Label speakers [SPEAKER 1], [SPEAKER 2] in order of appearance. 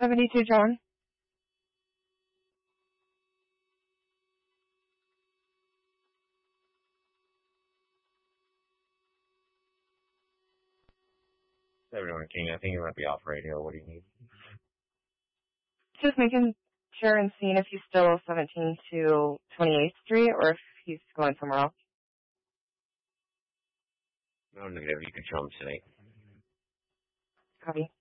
[SPEAKER 1] 72 John.
[SPEAKER 2] Everyone King, I think you might be off radio. What do you need?
[SPEAKER 1] Just making sure and seeing if he's still 17 to 28th Street or if he's going somewhere else.
[SPEAKER 2] No negative. You can show him tonight.
[SPEAKER 1] Copy.